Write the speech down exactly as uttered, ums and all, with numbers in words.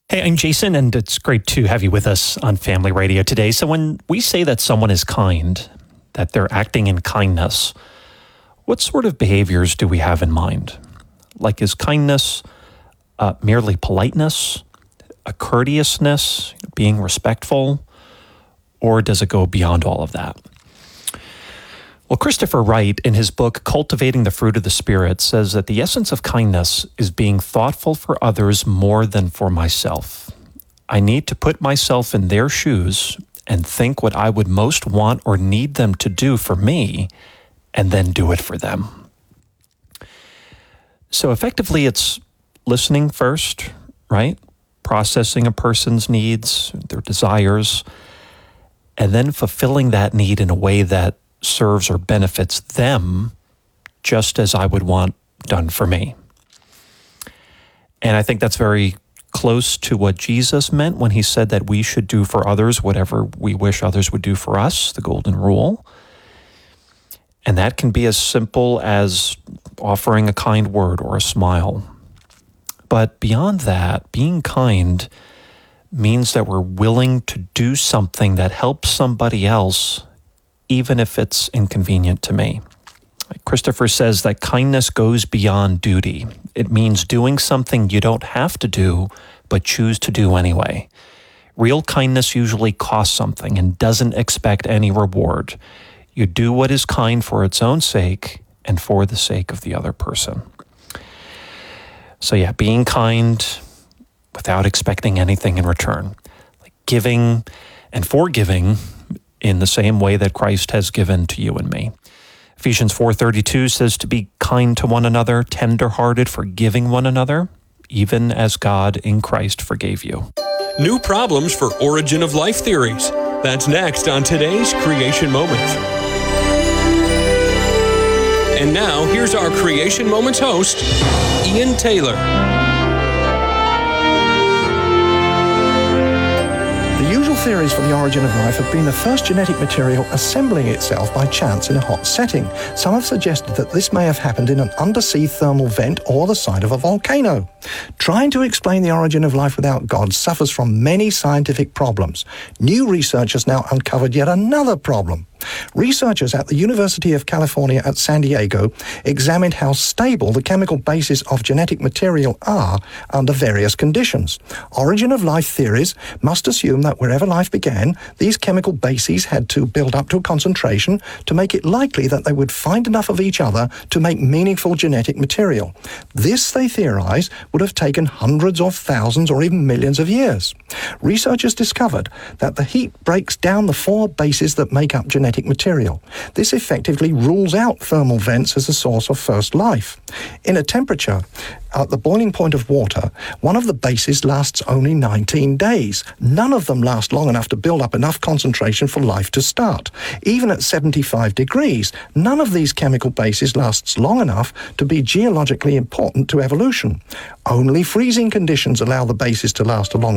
Hey, I'm Jason, and it's great to have you with us on Family Radio today. So when we say that someone is kind, that they're acting in kindness, what sort of behaviors do we have in mind? Like, is kindness uh, merely politeness, a courteousness, being respectful, or does it go beyond all of that? Well, Christopher Wright, in his book, Cultivating the Fruit of the Spirit, says that the essence of kindness is being thoughtful for others more than for myself. I need to put myself in their shoes and think what I would most want or need them to do for me, and then do it for them. So effectively, it's listening first, right? Processing a person's needs, their desires, and then fulfilling that need in a way that serves or benefits them just as I would want done for me. And I think that's very close to what Jesus meant when he said that we should do for others whatever we wish others would do for us, the golden rule. And that can be as simple as offering a kind word or a smile. But beyond that, being kind means that we're willing to do something that helps somebody else, even if it's inconvenient to me. Christopher says that kindness goes beyond duty. It means doing something you don't have to do, but choose to do anyway. Real kindness usually costs something and doesn't expect any reward. You do what is kind for its own sake and for the sake of the other person. So yeah, being kind without expecting anything in return. Like giving and forgiving in the same way that Christ has given to you and me. Ephesians four thirty-two says to be kind to one another, tender-hearted, forgiving one another, even as God in Christ forgave you. New problems for origin of life theories. That's next on today's Creation Moments. And now, here's our Creation Moments host, Ian Taylor. Theories for the origin of life have been the first genetic material assembling itself by chance in a hot setting. Some have suggested that this may have happened in an undersea thermal vent or the side of a volcano. Trying to explain the origin of life without God suffers from many scientific problems. New research has now uncovered yet another problem. Researchers at the University of California at San Diego examined how stable the chemical bases of genetic material are under various conditions. Origin of life theories must assume that wherever life began, these chemical bases had to build up to a concentration to make it likely that they would find enough of each other to make meaningful genetic material. This, they theorize, would have taken hundreds of thousands or even millions of years. Researchers discovered that the heat breaks down the four bases that make up genetic material. This effectively rules out thermal vents as a source of first life. In a temperature at the boiling point of water, one of the bases lasts only nineteen days. None of them last long enough to build up enough concentration for life to start. Even at seventy-five degrees, none of these chemical bases lasts long enough to be geologically important to evolution. Only freezing conditions allow the bases to last a long